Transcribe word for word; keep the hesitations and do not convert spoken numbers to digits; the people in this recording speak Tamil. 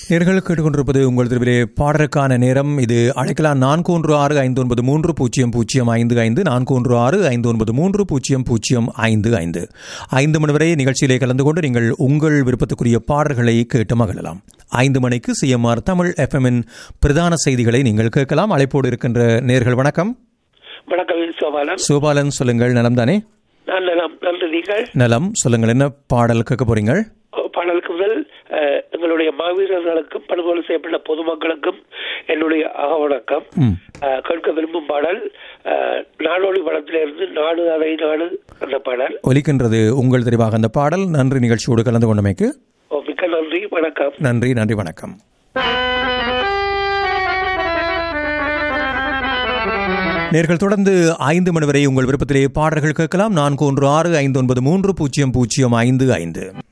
நேர்கள் கேட்டுக்கொண்டிருப்பது உங்கள் திருவிலே பாடலுக்கான நேரம். இது அழைக்கலாம் நான்கு ஒன்று ஆறு ஐந்து ஒன்பது மூன்று பூஜ்ஜியம் பூஜ்ஜியம் ஐந்து ஐந்து நான்கு ஒன்று ஆறு ஐந்து ஒன்பது மூன்று பூஜ்ஜியம் பூஜ்ஜியம் ஐந்து ஐந்து ஐந்து மணி வரை நிகழ்ச்சியிலே கலந்து கொண்டு நீங்கள் உங்கள் விருப்பத்துக்குரிய பாடல்களை கேட்டு மகிழலாம். ஐந்து மணிக்கு சிஎம்ஆர் தமிழ் எஃப்எம்மின் பிரதான செய்திகளை நீங்கள் கேட்கலாம். அழைப்போடு இருக்கின்ற நேர்கள் வணக்கம். வணக்கம் சோபாலன். சோபாலன் சொல்லுங்கள், நலம் தானே? நலம், நன்றி. நீங்கள் நலம். சொல்லுங்கள், என்ன பாடல் கேட்க போறீங்க? பாடலுக்கு முதல் எங்களுடைய மாவீரர்களுக்கும் படுகொலை செய்யப்பட்ட பொதுமக்களுக்கும் என்னுடைய அகவணக்கம். கேட்க விரும்பும் பாடல் நாடோடி படத்திலிருந்து நாடு அதை நாடு அந்த பாடல் ஒலிக்கின்றது. உங்கள் தெரிவாக அந்த பாடல். நன்றி நிகழ்ச்சியோடு கலந்து கொண்டமைக்கு. மிக்க நன்றி, வணக்கம். நன்றி நன்றி வணக்கம். நேர்கள் தொடர்ந்து ஐந்து மணி வரை உங்கள் விருப்பத்திலே பாடல்கள் கேட்கலாம். நான்கு ஒன்று ஆறு ஐந்து ஒன்பது மூன்று பூஜ்ஜியம் பூஜ்ஜியம் ஐந்து ஐந்து